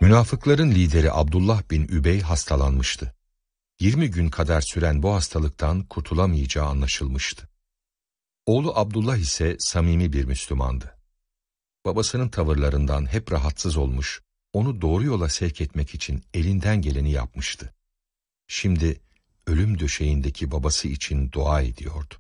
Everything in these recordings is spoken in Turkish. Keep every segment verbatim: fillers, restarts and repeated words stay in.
Münafıkların lideri Abdullah bin Übey hastalanmıştı. Yirmi gün kadar süren bu hastalıktan kurtulamayacağı anlaşılmıştı. Oğlu Abdullah ise samimi bir Müslümandı. Babasının tavırlarından hep rahatsız olmuş, onu doğru yola sevk etmek için elinden geleni yapmıştı. Şimdi ölüm döşeğindeki babası için dua ediyordu.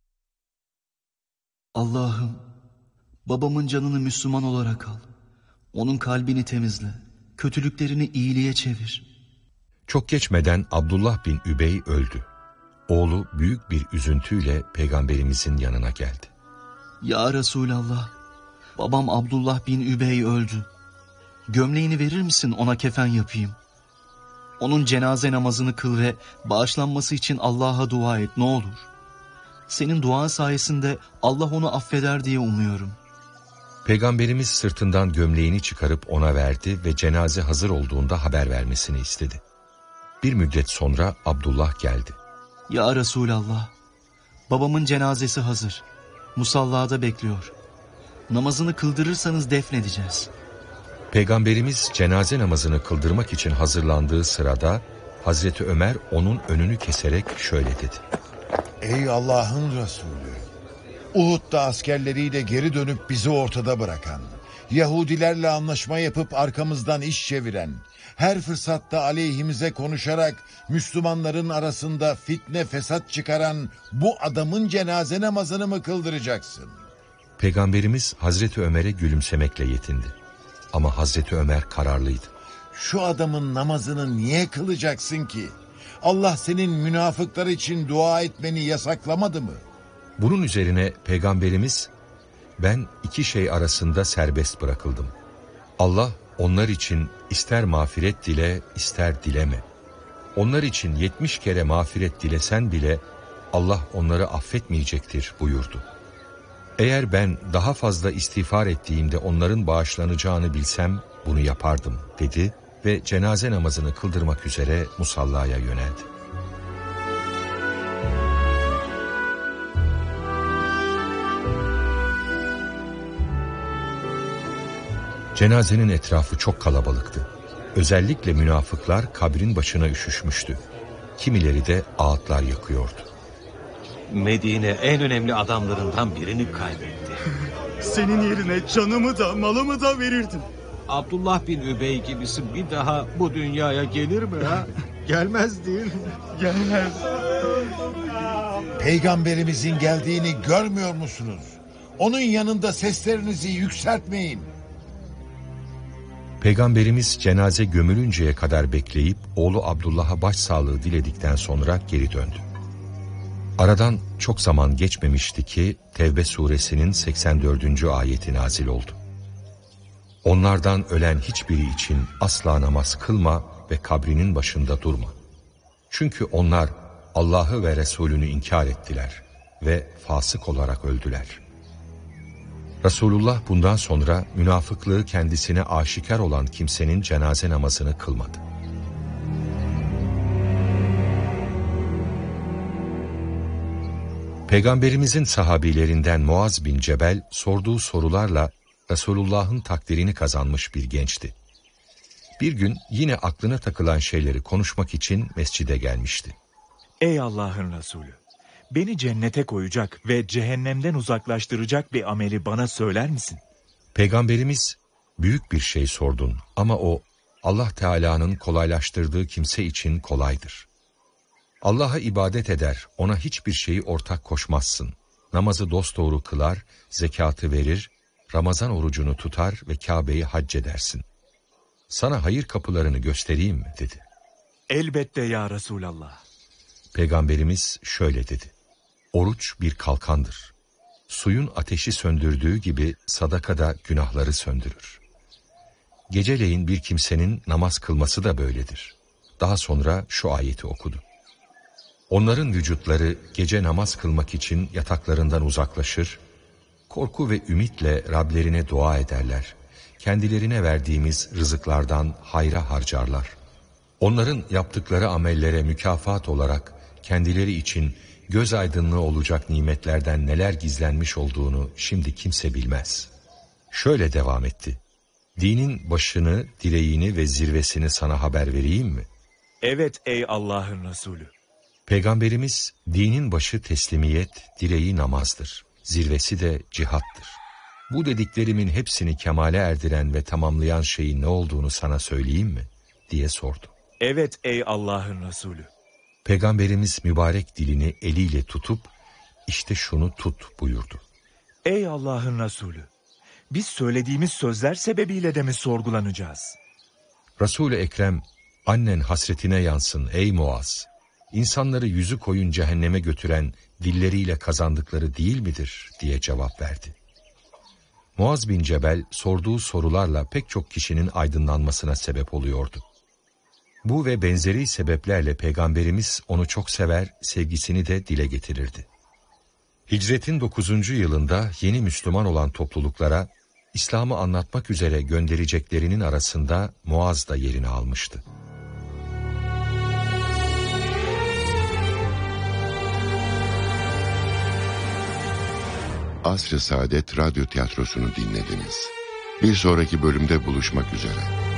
Allah'ım, babamın canını Müslüman olarak al. Onun kalbini temizle, kötülüklerini iyiliğe çevir. Çok geçmeden Abdullah bin Übey öldü. Oğlu büyük bir üzüntüyle Peygamberimizin yanına geldi. Ya Resulallah, babam Abdullah bin Übey öldü. Gömleğini verir misin, ona kefen yapayım? Onun cenaze namazını kıl ve bağışlanması için Allah'a dua et ne olur. Senin duan sayesinde Allah onu affeder diye umuyorum. Peygamberimiz sırtından gömleğini çıkarıp ona verdi ve cenaze hazır olduğunda haber vermesini istedi. Bir müddet sonra Abdullah geldi. Ya Resulallah, babamın cenazesi hazır. Musallada bekliyor. Namazını kıldırırsanız defnedeceğiz. Peygamberimiz cenaze namazını kıldırmak için hazırlandığı sırada Hazreti Ömer onun önünü keserek şöyle dedi. Ey Allah'ın Resulü! Uhud'da askerleriyle geri dönüp bizi ortada bırakan, Yahudilerle anlaşma yapıp arkamızdan iş çeviren, her fırsatta aleyhimize konuşarak Müslümanların arasında fitne fesat çıkaran bu adamın cenaze namazını mı kıldıracaksın? Peygamberimiz Hazreti Ömer'e gülümsemekle yetindi. Ama Hazreti Ömer kararlıydı. Şu adamın namazını niye kılacaksın ki? Allah senin münafıklar için dua etmeni yasaklamadı mı? Bunun üzerine Peygamberimiz, ben iki şey arasında serbest bırakıldım. Allah onlar için ister mağfiret dile, ister dileme. Onlar için yetmiş kere mağfiret dilesen bile Allah onları affetmeyecektir buyurdu. Eğer ben daha fazla istiğfar ettiğimde onların bağışlanacağını bilsem bunu yapardım dedi ve cenaze namazını kıldırmak üzere musallaya yöneldi. Cenazenin etrafı çok kalabalıktı. Özellikle münafıklar kabrin başına üşüşmüştü. Kimileri de ağıtlar yakıyordu. Medine en önemli adamlarından birini kaybetti. Senin yerine canımı da malımı da verirdim. Abdullah bin Übey gibisi bir daha bu dünyaya gelir mi ha? Gelmez değil mi? Gelmez. Peygamberimizin geldiğini görmüyor musunuz? Onun yanında seslerinizi yükseltmeyin. Peygamberimiz cenaze gömülünceye kadar bekleyip oğlu Abdullah'a başsağlığı diledikten sonra geri döndü. Aradan çok zaman geçmemişti ki Tevbe suresinin seksen dördüncü ayeti nazil oldu. Onlardan ölen hiçbiri için asla namaz kılma ve kabrinin başında durma. Çünkü onlar Allah'ı ve Resulünü inkar ettiler ve fasık olarak öldüler. Resulullah bundan sonra münafıklığı kendisine aşikar olan kimsenin cenaze namazını kılmadı. Peygamberimizin sahabilerinden Muaz bin Cebel sorduğu sorularla Resulullah'ın takdirini kazanmış bir gençti. Bir gün yine aklına takılan şeyleri konuşmak için mescide gelmişti. Ey Allah'ın Resulü! Beni cennete koyacak ve cehennemden uzaklaştıracak bir ameli bana söyler misin? Peygamberimiz, büyük bir şey sordun ama o Allah Teala'nın kolaylaştırdığı kimse için kolaydır. Allah'a ibadet eder, ona hiçbir şeyi ortak koşmazsın. Namazı dosdoğru kılar, zekatı verir, Ramazan orucunu tutar ve Kabe'yi hac edersin. Sana hayır kapılarını göstereyim mi dedi. Elbette ya Resulallah. Peygamberimiz şöyle dedi. Oruç bir kalkandır. Suyun ateşi söndürdüğü gibi sadaka da günahları söndürür. Geceleyin bir kimsenin namaz kılması da böyledir. Daha sonra şu ayeti okudu. Onların vücutları gece namaz kılmak için yataklarından uzaklaşır, korku ve ümitle Rablerine dua ederler. Kendilerine verdiğimiz rızıklardan hayra harcarlar. Onların yaptıkları amellere mükafat olarak kendileri için göz aydınlığı olacak nimetlerden neler gizlenmiş olduğunu şimdi kimse bilmez. Şöyle devam etti. Dinin başını, direğini ve zirvesini sana haber vereyim mi? Evet ey Allah'ın Resulü. Peygamberimiz, dinin başı teslimiyet, direği namazdır. Zirvesi de cihattır. Bu dediklerimin hepsini kemale erdiren ve tamamlayan şeyin ne olduğunu sana söyleyeyim mi? Diye sordu. Evet ey Allah'ın Resulü. Peygamberimiz mübarek dilini eliyle tutup, işte şunu tut buyurdu. Ey Allah'ın Resulü. Biz söylediğimiz sözler sebebiyle de mi sorgulanacağız? Resul-i Ekrem, annen hasretine yansın ey Muaz. İnsanları yüzü koyun cehenneme götüren dilleriyle kazandıkları değil midir diye cevap verdi. Muaz bin Cebel sorduğu sorularla pek çok kişinin aydınlanmasına sebep oluyordu. Bu ve benzeri sebeplerle Peygamberimiz onu çok sever, sevgisini de dile getirirdi. Hicretin dokuzuncu yılında yeni Müslüman olan topluluklara İslam'ı anlatmak üzere göndereceklerinin arasında Muaz da yerini almıştı. Asr-ı Saadet Radyo Tiyatrosu'nu dinlediniz. Bir sonraki bölümde buluşmak üzere.